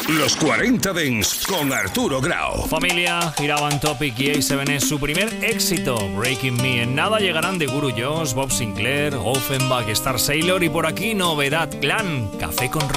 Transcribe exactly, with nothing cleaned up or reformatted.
Los cuarenta Dance con Arturo Grau. Familia, Iravan Topic y A siete es su primer éxito, Breaking Me. En nada llegarán The Guru Jones, Bob Sinclair, Offenbach, Star Sailor y por aquí novedad, Clan, Café con